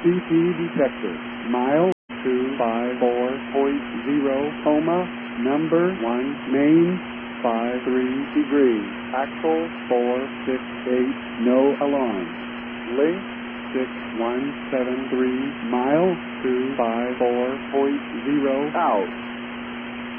CP detector. Mile 254.0, coma, number 1, main, 53 degrees, axle 468, no alarm. Link 6173, mile 254.0, out.